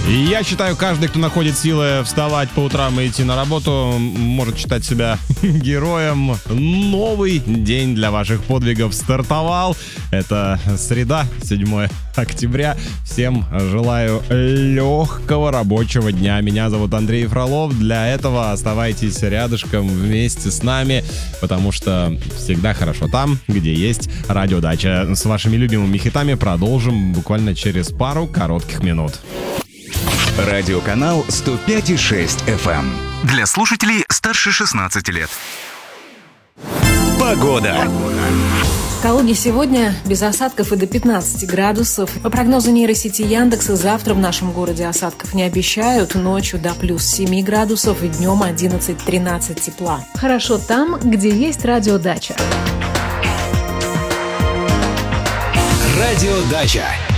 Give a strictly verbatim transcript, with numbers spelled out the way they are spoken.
Я считаю, каждый, кто находит силы вставать по утрам и идти на работу, может считать себя героем. Новый день для ваших подвигов стартовал. Это среда, седьмое октября. Всем желаю легкого рабочего дня. Меня зовут Андрей Фролов. Для этого оставайтесь рядышком вместе с нами, потому что всегда хорошо там, где есть радиодача. С вашими любимыми хитами продолжим буквально через пару коротких минут. Радиоканал сто пять и шесть эф эм. Для слушателей старше шестнадцати лет. Погода. В Калуге сегодня без осадков и до пятнадцати градусов. По прогнозу нейросети Яндекса, завтра в нашем городе осадков не обещают. Ночью до плюс семи градусов и днем одиннадцать-тринадцать тепла. Хорошо там, где есть радиодача. Радиодача.